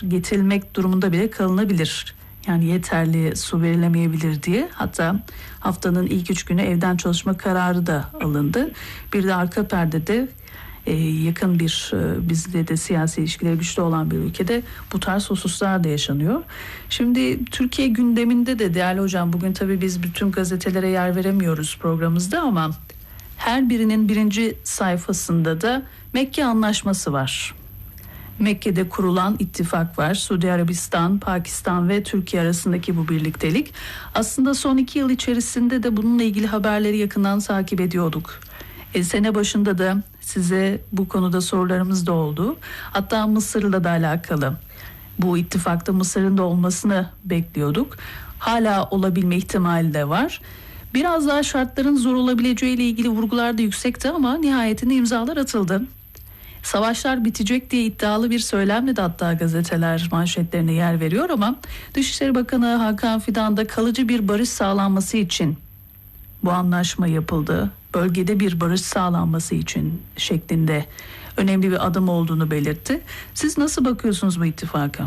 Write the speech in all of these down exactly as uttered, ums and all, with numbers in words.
getirilmek durumunda bile kalınabilir. Yani yeterli su verilemeyebilir diye. Hatta haftanın ilk üç günü evden çalışma kararı da alındı. Bir de arka perdede e, yakın bir e, bizde de siyasi ilişkileri güçlü olan bir ülkede bu tarz hususlar da yaşanıyor. Şimdi Türkiye gündeminde de değerli hocam, bugün tabii biz bütün gazetelere yer veremiyoruz programımızda ama her birinin birinci sayfasında da Mekke Anlaşması var. Mekke'de kurulan ittifak var. Suudi Arabistan, Pakistan ve Türkiye arasındaki bu birliktelik. Aslında son iki yıl içerisinde de bununla ilgili haberleri yakından takip ediyorduk. E, sene başında da size bu konuda sorularımız da oldu. Hatta Mısır'la da alakalı bu ittifakta Mısır'ın da olmasını bekliyorduk. Hala olabilme ihtimali de var. Biraz daha şartların zor olabileceği ile ilgili vurgular da yüksekti ama nihayetinde imzalar atıldı. Savaşlar bitecek diye iddialı bir söylemle de hatta gazeteler manşetlerine yer veriyor ama Dışişleri Bakanı Hakan Fidan da kalıcı bir barış sağlanması için bu anlaşma yapıldı. Bölgede bir barış sağlanması için şeklinde önemli bir adım olduğunu belirtti. Siz nasıl bakıyorsunuz bu ittifaka?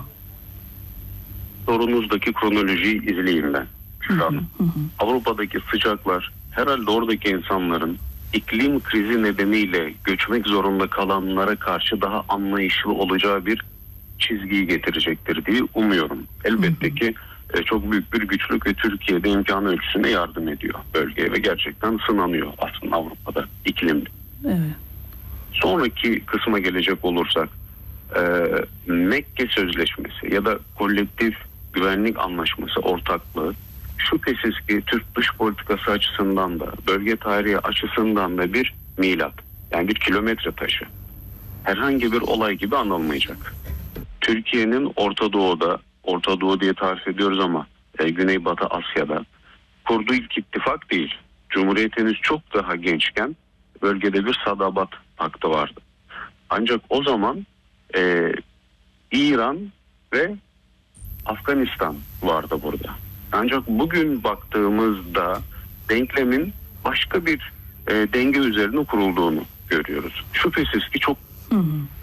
Sorunuzdaki kronolojiyi izleyeyim ben. Şu an hı hı. Avrupa'daki sıcaklar herhalde oradaki insanların iklim krizi nedeniyle göçmek zorunda kalanlara karşı daha anlayışlı olacağı bir çizgiyi getirecektir diye umuyorum. Elbette hı hı. ki e, çok büyük bir güçlük ve Türkiye'de imkanı ölçüsünde yardım ediyor bölgeye ve gerçekten sınanıyor aslında Avrupa'da iklim. Evet. Sonraki kısma gelecek olursak e, Mekke Sözleşmesi ya da kolektif güvenlik anlaşması ortaklığı şüphesiz ki Türk dış politikası açısından da bölge tarihi açısından da bir milat. Yani bir kilometre taşı. Herhangi bir olay gibi anılmayacak. Türkiye'nin Orta Doğu'da, Orta Doğu diye tarif ediyoruz ama e, Güneybatı Asya'da kurduğu ilk ittifak değil. Cumhuriyetimiz çok daha gençken bölgede bir Sadabat Paktı vardı. Ancak o zaman e, İran ve Afganistan vardı burada. Ancak bugün baktığımızda denklemin başka bir e, denge üzerine kurulduğunu görüyoruz. Şüphesiz ki çok hı hı.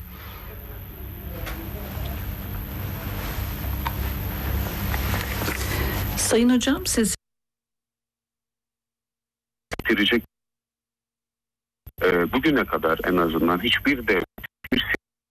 Sayın Hocam siz getirecek e, bugüne kadar en azından hiçbir devlet bir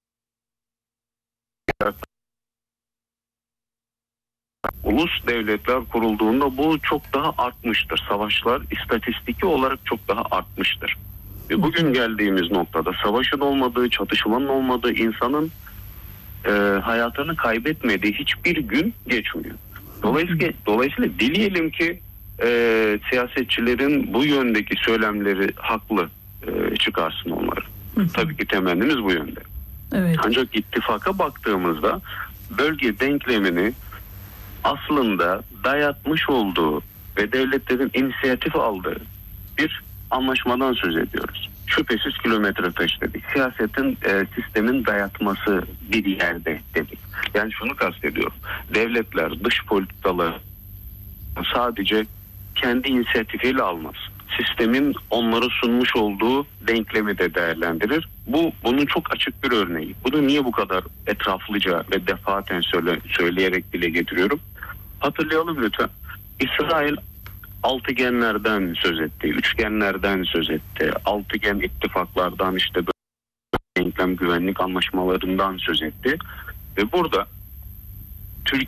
ulus devletler kurulduğunda bu çok daha artmıştır. Savaşlar istatistiki olarak çok daha artmıştır. Ve bugün geldiğimiz noktada savaşın olmadığı, çatışmanın olmadığı, insanın e, hayatını kaybetmediği hiçbir gün geçmiyor. Dolayısıyla, dolayısıyla dileyelim ki e, siyasetçilerin bu yöndeki söylemleri haklı e, çıkarsın onları. Hı hı. Tabii ki temennimiz bu yönde. Evet. Ancak ittifaka baktığımızda bölge denklemini aslında dayatmış olduğu ve devletlerin inisiyatif aldığı bir anlaşmadan söz ediyoruz. Şüphesiz kilometre taşı dedik. Siyasetin, e, sistemin dayatması bir yerde dedik. Yani şunu kastediyorum. Devletler dış politikaları sadece kendi inisiyatifiyle almaz. Sistemin onlara sunmuş olduğu denklemi de değerlendirir. Bu bunun çok açık bir örneği. Bunu niye bu kadar etraflıca ve defaten söyle, söyleyerek dile getiriyorum? Hatırlayalım lütfen. İsrail altıgenlerden söz etti, üçgenlerden söz etti, altıgen ittifaklardan, işte denklem güvenlik anlaşmalarından söz etti. Ve burada Türkiye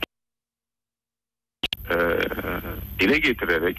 e, dile getirerek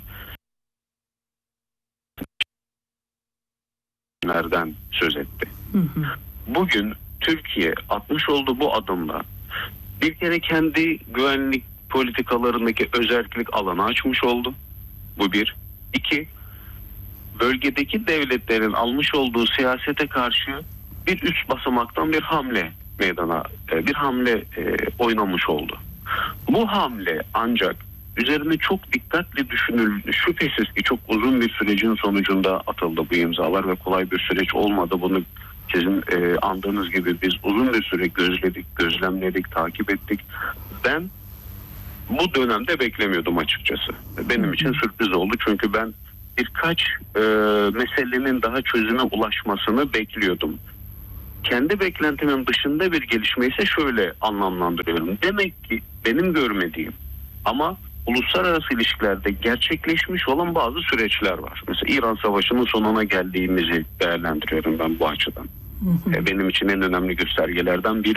nereden söz etti. Hı hı. Bugün Türkiye atmış olduğu bu adımla bir kere kendi güvenlik politikalarındaki özerklik alanı açmış oldu. Bu bir. İki, bölgedeki devletlerin almış olduğu siyasete karşı bir üst basamaktan bir hamle meydana, bir hamle oynamış oldu. Bu hamle ancak üzerine çok dikkatli düşünüldü. Şüphesiz ki çok uzun bir sürecin sonucunda atıldı bu imzalar ve kolay bir süreç olmadı. Bunu sizin e, andığınız gibi biz uzun bir süre gözledik, gözlemledik, takip ettik. Ben bu dönemde beklemiyordum açıkçası. Benim için sürpriz oldu çünkü ben birkaç e, meselenin daha çözüme ulaşmasını bekliyordum. kendi beklentimin dışında bir gelişme ise şöyle anlamlandırıyorum. Demek ki benim görmediğim ama uluslararası ilişkilerde gerçekleşmiş olan bazı süreçler var. Mesela İran Savaşı'nın sonuna geldiğimizi değerlendiriyorum ben bu açıdan. Hı hı. Benim için en önemli göstergelerden biri.